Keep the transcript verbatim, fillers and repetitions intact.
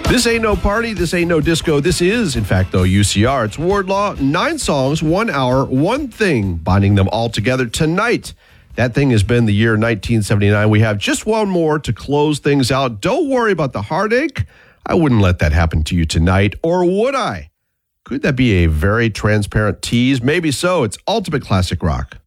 This ain't no party, this ain't no disco, this is, in fact, though, U C R. It's Wardlaw, nine songs, one hour, one thing, binding them all together tonight. That thing has been the year nineteen seventy-nine. We have just one more to close things out. Don't worry about the heartache. I wouldn't let that happen to you tonight, or would I? Could that be a very transparent tease? Maybe so. It's Ultimate Classic Rock.